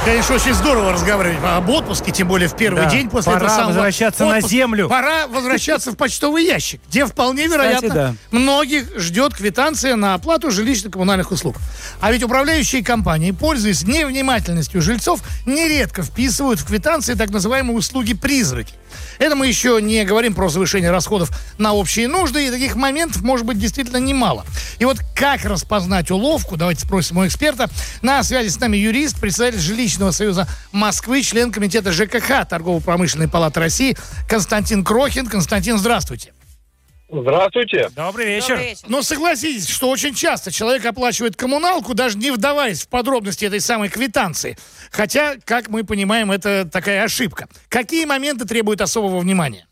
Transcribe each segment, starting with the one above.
Конечно, очень здорово разговаривать об отпуске, тем более в первый день после этого самого возвращаться отпуска. на землю. Пора возвращаться в почтовый ящик, где вполне вероятно многих ждет квитанция на оплату жилищно-коммунальных услуг. А ведь управляющие компании, пользуясь невнимательностью жильцов, нередко вписывают в квитанции так называемые услуги-призраки. Это мы еще не говорим про завышение расходов на общие нужды, и таких моментов может быть действительно немало. И вот как распознать уловку, давайте спросим у эксперта. На связи с нами юрист, председатель Жилищного союза Москвы, член комитета ЖКХ Торгово-промышленной палаты России Константин Крохин. Константин, здравствуйте. Здравствуйте. Добрый вечер. Но согласитесь, что очень часто человек оплачивает коммуналку, даже не вдаваясь в подробности этой самой квитанции. Хотя, как мы понимаем, это такая ошибка. Какие моменты требуют особого внимания?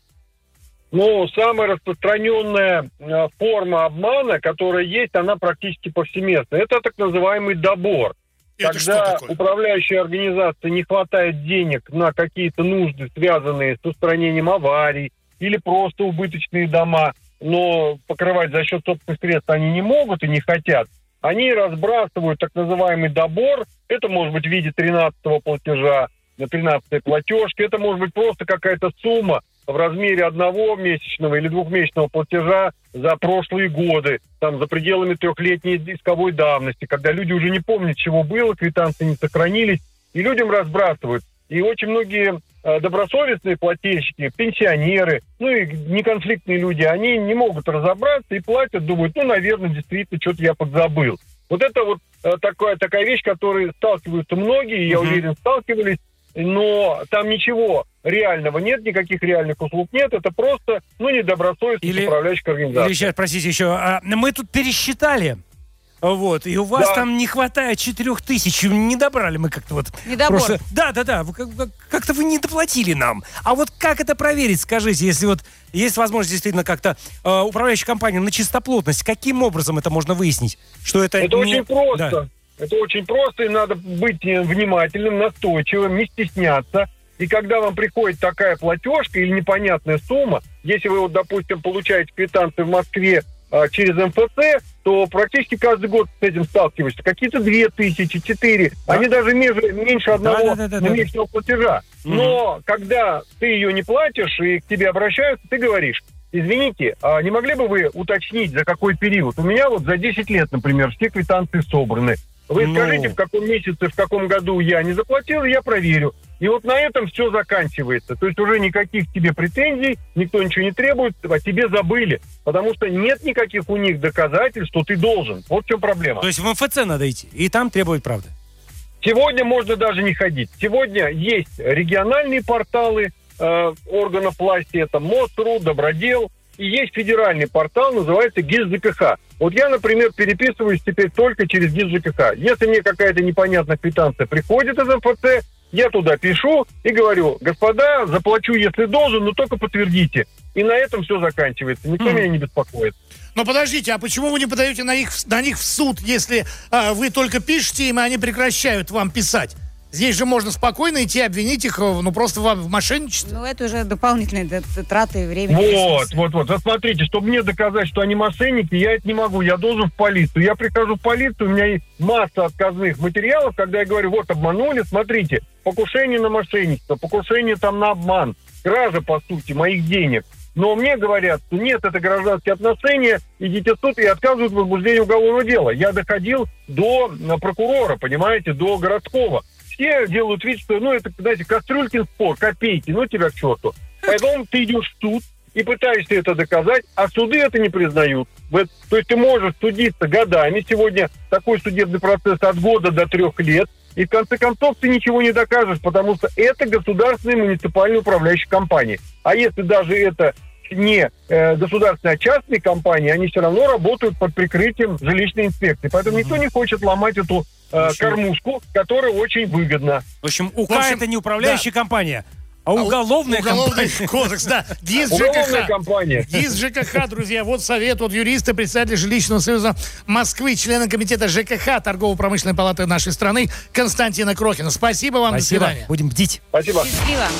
Ну, самая распространенная форма обмана, которая есть, она практически повсеместна. Это так называемый добор. Это Когда управляющей организации не хватает денег на какие-то нужды, связанные с устранением аварий, или просто убыточные дома, но покрывать за счет собственных средств они не могут и не хотят, они разбрасывают так называемый добор. Это может быть в виде 13-го платежа, 13-й платежки, это может быть просто какая-то сумма в размере одного месячного или двухмесячного платежа за прошлые годы, там за пределами трехлетней исковой давности, когда люди уже не помнят, чего было, квитанции не сохранились, и людям разбрасывают. И очень многие добросовестные плательщики, пенсионеры, ну и неконфликтные люди, они не могут разобраться и платят, думают, ну, наверное, действительно, что-то я подзабыл. Вот это вот такая вещь, с которой сталкиваются многие, я уверен, сталкивались, но там ничего реального нет, никаких реальных услуг нет, это просто, недобросовестность управляющих организаций. Или сейчас, простите, еще, мы тут пересчитали. Вот, и у вас там не хватает 4000, не добрали мы как-то вот. Недобор. Просто, да, как-то вы не доплатили нам. А вот как это проверить, скажите, если вот есть возможность действительно как-то управляющая компания на чистоплотность, каким образом это можно выяснить? Что это очень просто. Да. Это очень просто, и надо быть внимательным, настойчивым, не стесняться. И когда вам приходит такая платежка или непонятная сумма, если вы, вот, допустим, получаете квитанции в Москве через МФЦ, то практически каждый год с этим сталкиваешься. Какие-то 2000, 4, они даже меньше одного месячного платежа. Но когда ты ее не платишь и к тебе обращаются, ты говоришь: извините, а не могли бы вы уточнить, за какой период? У меня вот за 10 лет, например, все квитанции собраны. Вы скажите, в каком месяце, в каком году я не заплатил, я проверю. И вот на этом все заканчивается. То есть уже никаких тебе претензий, никто ничего не требует, о тебе забыли. Потому что нет никаких у них доказательств, что ты должен. Вот в чем проблема. То есть в МФЦ надо идти, и там требовать правды? Сегодня можно даже не ходить. Сегодня есть региональные порталы органов власти, это МОСРУ, Добродел. И есть федеральный портал, называется ГИС ЖКХ. Вот я, например, переписываюсь теперь только через ГИС ЖКХ. Если мне какая-то непонятная квитанция приходит из МФЦ, я туда пишу и говорю: господа, заплачу, если должен, но только подтвердите. И на этом все заканчивается. Никто меня не беспокоит. Но подождите, а почему вы не подаете на них в суд, если вы только пишете им, и они прекращают вам писать? Здесь же можно спокойно идти, обвинить их, просто в мошенничестве. Ну, это уже дополнительные траты времени. Вот. Смотрите, чтобы мне доказать, что они мошенники, я это не могу. Я должен в полицию. Я прихожу в полицию, у меня есть масса отказных материалов, когда я говорю: вот, обманули, смотрите, покушение на мошенничество, покушение там на обман, кража, по сути, моих денег. Но мне говорят, что нет, это гражданские отношения, идите в суд, и отказывают в возбуждении уголовного дела. Я доходил до прокурора, понимаете, до городского. Все делают вид, что, это, знаете, кастрюлькин спор, копейки, тебя к черту. Поэтому ты идешь в суд и пытаешься это доказать, а суды это не признают. То есть ты можешь судиться годами. Сегодня такой судебный процесс от года до 3 лет. И в конце концов ты ничего не докажешь, потому что это государственные муниципальные управляющие компании. А если даже это не государственные, а частные компании, они все равно работают под прикрытием жилищной инспекции. Поэтому никто не хочет ломать эту кормушку, которая очень выгодна. В общем, УК это не управляющая компания, а уголовная компания. Кодекс, да. ГИС ЖКХ. ГИС ЖКХ, друзья, вот совет от юриста, председателя Жилищного союза Москвы, члена комитета ЖКХ Торгово-промышленной палаты нашей страны Константина Крохина. Спасибо вам, до свидания. Будем бдить. Спасибо. Счастливо.